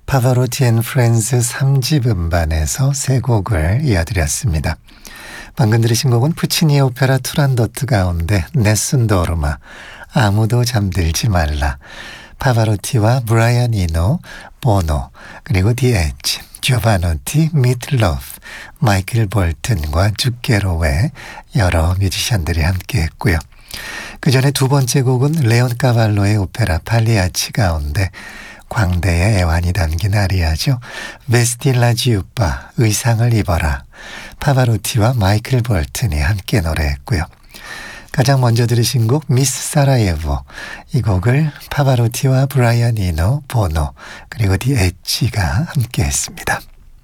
파바로티 앤 프렌즈 3집 음반에서 세 곡을 이어드렸습니다. 방금 들으신 곡은 푸치니의 오페라 투란도트 가운데 네슨 도르마, 아무도 잠들지 말라, 파바로티와 브라이언 이노, 보노, 그리고 디 엣지, 조바노티, 미틀로프, 마이클 볼튼과 주게로의 여러 뮤지션들이 함께했고요. 그 전에 두 번째 곡은 레온 까발로의 오페라 팔리아치 가운데 광대의 애환이 담긴 아리아죠. 베스틸라지우빠, 의상을 입어라, 파바로티와 마이클 볼튼이 함께 노래했고요. 가장 먼저 들으신 곡 미스 사라예보, 이 곡을 파바로티와 브라이언 이노, 보노, 그리고 디 엣지가 함께 했습니다.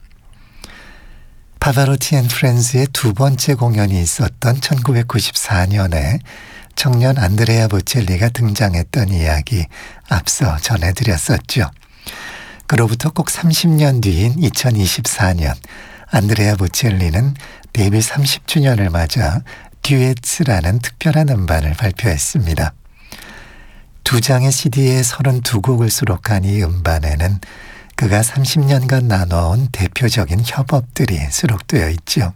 파바로티 앤 프렌즈의 두 번째 공연이 있었던 1994년에 청년 안드레아 보첼리가 등장했던 이야기 앞서 전해드렸었죠. 그로부터 꼭 30년 뒤인 2024년 안드레아 보첼리는 데뷔 30주년을 맞아 듀엣스라는 특별한 음반을 발표했습니다. 두 장의 CD에 32곡을 수록한 이 음반에는 그가 30년간 나눠온 대표적인 협업들이 수록되어 있죠.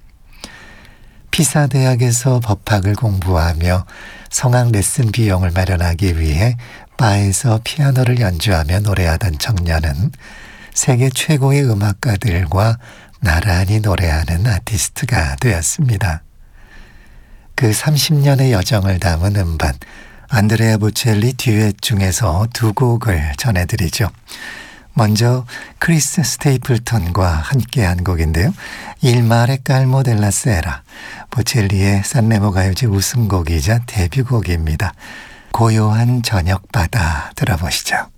피사 대학에서 법학을 공부하며 성악 레슨 비용을 마련하기 위해 바에서 피아노를 연주하며 노래하던 청년은 세계 최고의 음악가들과 나란히 노래하는 아티스트가 되었습니다. 그 30년의 여정을 담은 음반, 안드레아 보첼리 듀엣 중에서 두 곡을 전해드리죠. 먼저 크리스 스테이플턴과 함께한 곡인데요. Il mare calmo della sera, 보첼리의 산레모 가요제 우승곡이자 데뷔곡입니다. 고요한 저녁바다 들어보시죠.